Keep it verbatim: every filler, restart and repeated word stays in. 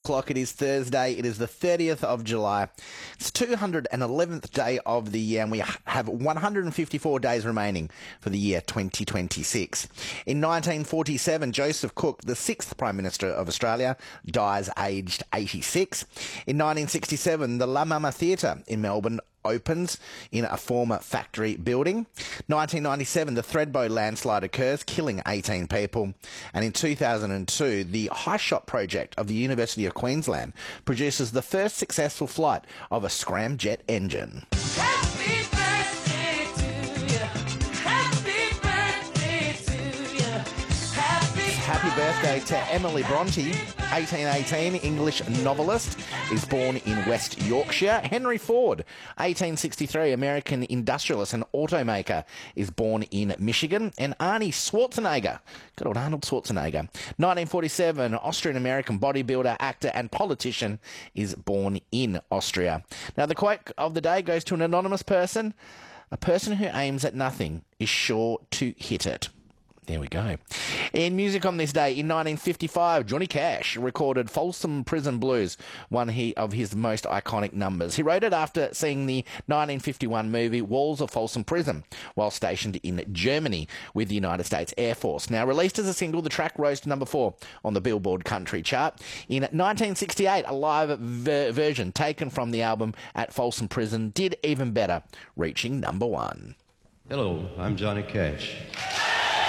o'clock. It is Thursday. It is the thirtieth of July. It's two hundred eleventh day of the year, and we have one hundred fifty-four days remaining for the year twenty twenty-six. In nineteen forty-seven, Joseph Cook, the sixth Prime Minister of Australia, dies aged eighty-six. In nineteen sixty-seven, the La Mama Theatre in Melbourne opens in a former factory building. nineteen ninety-seven, the Thredbo landslide occurs, killing eighteen people. And in two thousand two, the High Shot project of the University of Queensland produces the first successful flight of a scramjet engine. Happy birthday to you. Happy birthday to you. Happy, Happy birthday to Emily Bronte, eighteen eighteen, English novelist, is born in West Yorkshire. Henry Ford, eighteen sixty-three, American industrialist and automaker, is born in Michigan. And Arnie Schwarzenegger, good old Arnold Schwarzenegger, nineteen forty-seven, Austrian-American bodybuilder, actor and politician, is born in Austria. Now, the quote of the day goes to an anonymous person. A person who aims at nothing is sure to hit it. There we go. In music on this day, in nineteen fifty-five, Johnny Cash recorded Folsom Prison Blues, one he, of his most iconic numbers. He wrote it after seeing the nineteen fifty-one movie Walls of Folsom Prison while stationed in Germany with the United States Air Force. Now, released as a single, the track rose to number four on the Billboard Country chart. In nineteen sixty-eight, a live ver- version taken from the album at Folsom Prison did even better, reaching number one. Hello, I'm Johnny Cash.